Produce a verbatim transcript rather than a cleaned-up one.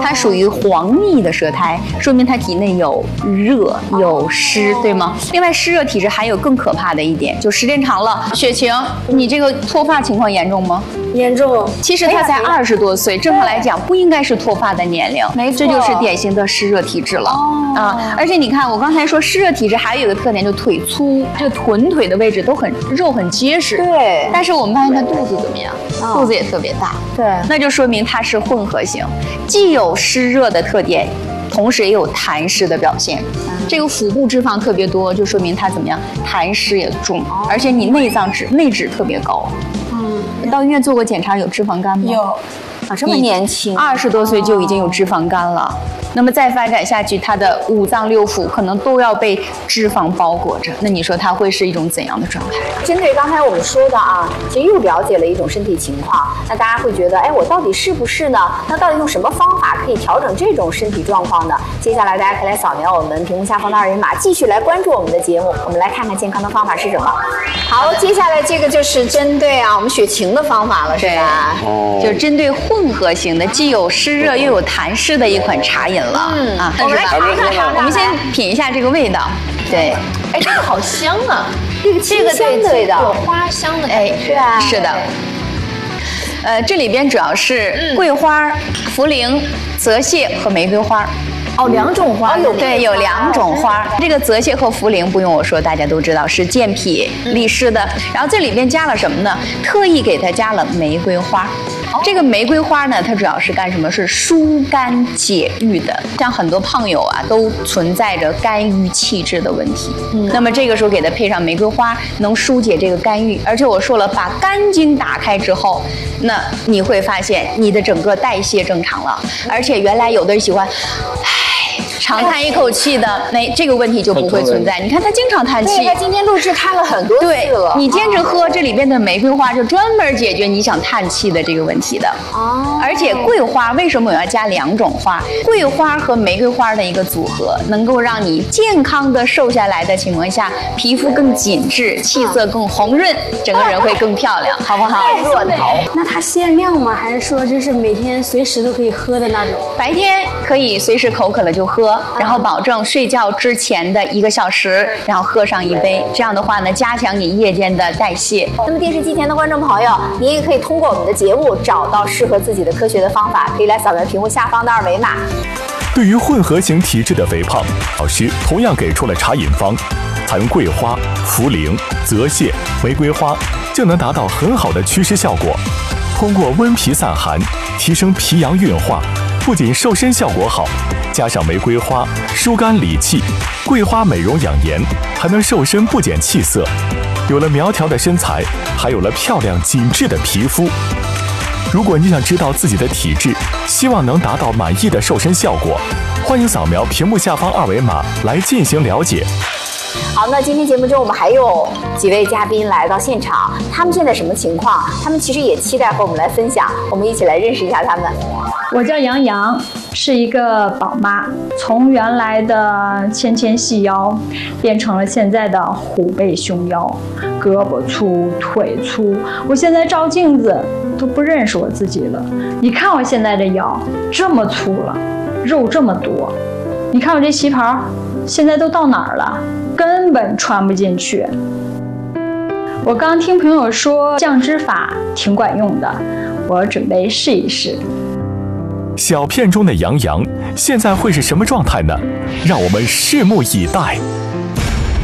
它属于黄腻的舌苔，说明它体内有热有湿，对吗？另外，湿热体质还有更可怕的一点，就时间长了，雪晴，你这个脱发情况严重吗？ 严重。 其实他才二十多岁，正常来讲不应该是脱发的年龄， 没错， 这就是典型的湿热体质了。哦、啊，而且你看，我刚才说湿热体质还有一个特点，就腿粗，这个臀腿的位置都很肉很结实。 对。 但是我们发现他肚子怎么样？哦、肚子也特别大。 对。 那就说明它是混合型，既有湿热的特点，同时也有痰湿的表现。嗯、这个腹部脂肪特别多，就说明它怎么样？痰湿也重，哦、而且你内脏脂内脂特别高。到医院做过检查，有脂肪肝吗？ 有，啊，这么年轻， 二十多岁就已经有脂肪肝了。那么再发展下去，他的五脏六腑可能都要被脂肪包裹着。那你说它会是一种怎样的状态？ 针对刚才我们说的啊，其实又了解了一种身体情况。那大家会觉得，哎，我到底是不是呢？那到底用什么方法可以调整这种身体状况呢？接下来大家可以来扫描我们屏幕下方的二维码，继续来关注我们的节目。我们来看看健康的方法是什么。好，接下来这个就是针对啊我们雪晴的方法了，是吧？ 哦，就针对混合型的，既有湿热又有痰湿的一款茶饮。嗯啊， 我们来尝尝尝， 我们先品一下这个味道。对， 哎，这个好香啊！ 这个清香的味道， 有花香的， 哎， 是吧？ 是的。呃，这里边主要是桂花、茯苓、泽泻和玫瑰花。 哦，两种花有对，有两种花。这个泽泻和茯苓不用我说，大家都知道是健脾利湿的。然后这里边加了什么呢？特意给它加了玫瑰花。这个玫瑰花呢，它主要是干什么？是疏肝解郁的。像很多胖友啊，都存在着肝郁气滞的问题。嗯，那么这个时候给它配上玫瑰花，能疏解这个肝郁。而且我说了，把肝经打开之后，那你会发现你的整个代谢正常了。而且原来有的人喜欢，唉，长叹一口气的，那这个问题就不会存在。你看他经常叹气， 对，他今天录制叹了很多次了。 对，你坚持喝这里边的玫瑰花，就专门解决你想叹气的这个问题的。哦，而且桂花为什么我要加两种花？桂花和玫瑰花的一个组合，能够让你健康的瘦下来的情况下，皮肤更紧致，气色更红润，整个人会更漂亮，好不好？ 热闹。 那它限量吗？还是说就是每天随时都可以喝的那种？ 白天可以随时口渴了就喝，然后保证睡觉之前的一个小时，然后喝上一杯。这样的话呢，加强你夜间的代谢。 那么电视机前的观众朋友，您也可以通过我们的节目找到适合自己的科学的方法，可以来扫描屏幕下方的二维码。 对于混合型体质的肥胖，老师同样给出了茶饮方，采用桂花、茯苓、泽泻、玫瑰花，就能达到很好的祛湿效果。通过温脾散寒，提升脾阳运化，不仅瘦身效果好，加上玫瑰花疏肝理气，桂花美容养颜，还能瘦身不减气色。有了苗条的身材，还有了漂亮紧致的皮肤。如果你想知道自己的体质，希望能达到满意的瘦身效果，欢迎扫描屏幕下方二维码来进行了解。 好，那今天节目中我们还有几位嘉宾来到现场，他们现在什么情况？他们其实也期待和我们来分享，我们一起来认识一下他们。 我叫杨洋，是一个宝妈，从原来的纤纤细腰变成了现在的虎背熊腰，胳膊粗腿粗，我现在照镜子都不认识我自己了。你看我现在的腰这么粗了，肉这么多，你看我这旗袍现在都到哪儿了，根本穿不进去。我刚听朋友说降脂法挺管用的，我准备试一试。 小片中的杨洋现在会是什么状态呢？让我们拭目以待。